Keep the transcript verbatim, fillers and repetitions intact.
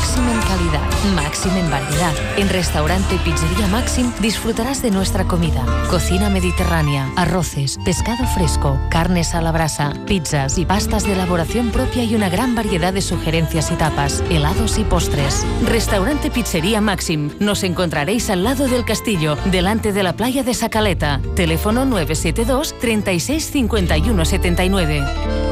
Máxim en calidad, máxim en variedad. En Restaurante Pizzería Máxim disfrutarás de nuestra comida. Cocina mediterránea, arroces, pescado fresco, carnes a la brasa, pizzas y pastas de elaboración propia y una gran variedad de sugerencias y tapas, helados y postres. Restaurante Pizzería Máxim. Nos encontraréis al lado del castillo, delante de la playa de Sacaleta. Teléfono nueve siete dos, treinta y seis, cincuenta y uno setenta y nueve.